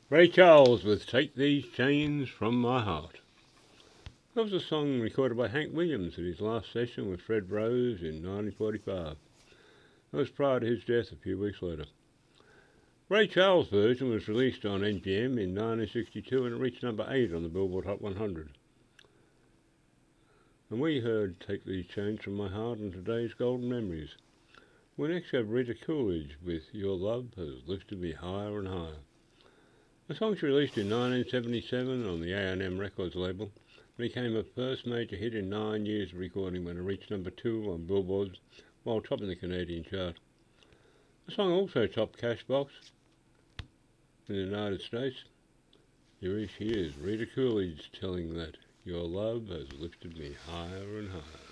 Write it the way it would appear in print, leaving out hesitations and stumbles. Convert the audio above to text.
Ray Charles with Take These Chains From My Heart. That was a song recorded by Hank Williams at his last session with Fred Rose in 1945. That was prior to his death a few weeks later. Ray Charles' version was released on NPM in 1962 and it reached number 8 on the Billboard Hot 100. And we heard Take These Chains From My Heart in today's Golden Memories. We next have Rita Coolidge with Your Love Has Lifted Me Higher and Higher. The song she released in 1977 on the A&M Records label became her first major hit in 9 years of recording when it reached number 2 on Billboard while topping the Canadian chart. The song also topped Cashbox in the United States. Here she is, Rita Coolidge, telling that your love has lifted me higher and higher.